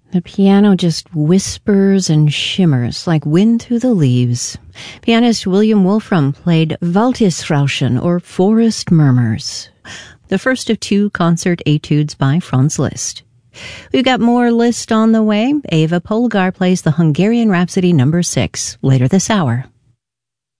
The piano just whispers and shimmers like wind through the leaves. Pianist William Wolfram played Waldesrauschen, or Forest Murmurs, the first of 2 concert etudes by Franz Liszt. We've got more Liszt on the way. Eva Polgar plays the Hungarian Rhapsody No. 6 later this hour.